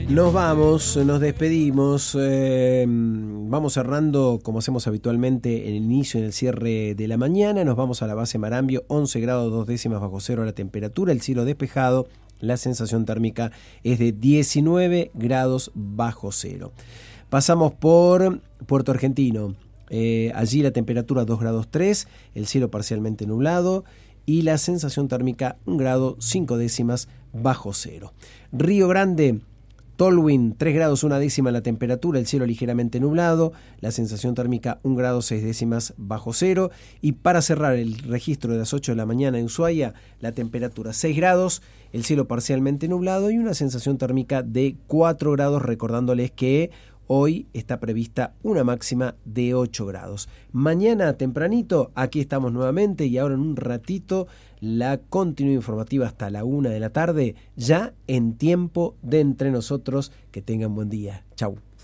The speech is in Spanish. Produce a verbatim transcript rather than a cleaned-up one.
Nos vamos, nos despedimos, eh, vamos cerrando como hacemos habitualmente en el inicio y en el cierre de la mañana. Nos vamos a la base Marambio, once grados dos décimas bajo cero la temperatura, el cielo despejado, la sensación térmica es de diecinueve grados bajo cero. Pasamos por Puerto Argentino, eh, allí la temperatura dos grados tres, el cielo parcialmente nublado y la sensación térmica un grado cinco décimas bajo cero. Río Grande, Tolwyn, tres grados una décima la temperatura, el cielo ligeramente nublado, la sensación térmica un grado seis décimas bajo cero. Y para cerrar el registro de las ocho de la mañana en Ushuaia, la temperatura seis grados, el cielo parcialmente nublado y una sensación térmica de cuatro grados, recordándoles que hoy está prevista una máxima de ocho grados. Mañana tempranito, aquí estamos nuevamente y ahora en un ratito la continuidad informativa hasta la una de la tarde, ya en tiempo de Entre Nosotros. Que tengan buen día. Chau.